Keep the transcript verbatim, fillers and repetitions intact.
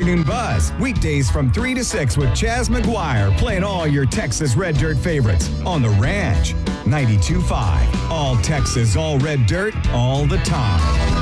Afternoon Buzz, weekdays from three to six with Chaz McGuire, playing all your Texas Red Dirt favorites on The Ranch. ninety-two point five. All Texas, all red dirt, all the time.